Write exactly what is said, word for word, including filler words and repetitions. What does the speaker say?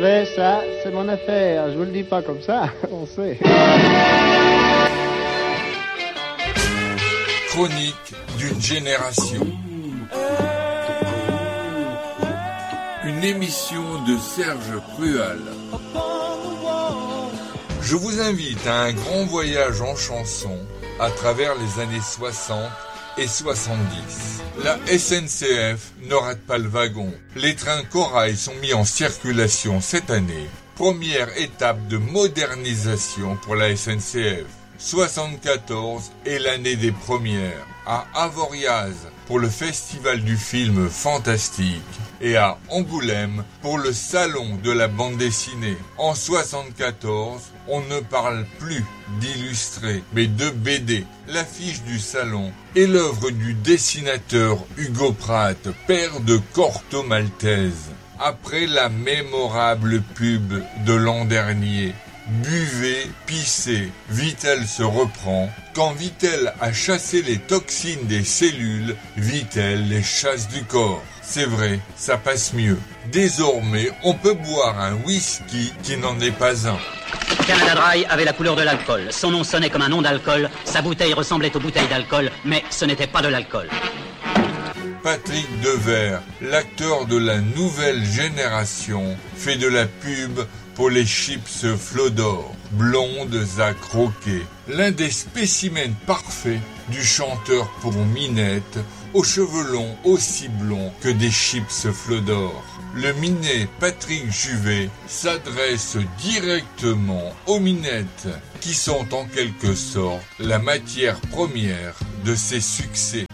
savez, ça, c'est mon affaire. Je vous le dis pas comme ça, on sait. Chronique d'une génération. Une émission de Serge Crual. Je vous invite à un grand voyage en chanson à travers les années soixante et soixante-dix. La S N C F ne rate pas le wagon. Les trains Corail sont mis en circulation cette année. Première étape de modernisation pour la S N C F. soixante-quatorze est l'année des premières. À Avoriaz pour le festival du film fantastique et à Angoulême pour le salon de la bande dessinée. En soixante-quatorze, on ne parle plus d'illustrés, mais de B D. L'affiche du salon est l'œuvre du dessinateur Hugo Pratt, père de Corto Maltese. Après la mémorable pub de l'an dernier, buvez, pissez, Vittel se reprend. Quand Vittel a chassé les toxines des cellules, Vittel les chasse du corps. C'est vrai, ça passe mieux. Désormais, on peut boire un whisky qui n'en est pas un. Canada Dry avait la couleur de l'alcool. Son nom sonnait comme un nom d'alcool. Sa bouteille ressemblait aux bouteilles d'alcool, mais ce n'était pas de l'alcool. Patrick Devers, l'acteur de la nouvelle génération, fait de la pub pour les chips Flodor, blondes à croquer. L'un des spécimens parfaits du chanteur pour Minette, aux cheveux longs aussi blonds que des chips Flodor. Le minet Patrick Juvet s'adresse directement aux minettes, qui sont en quelque sorte la matière première de ses succès.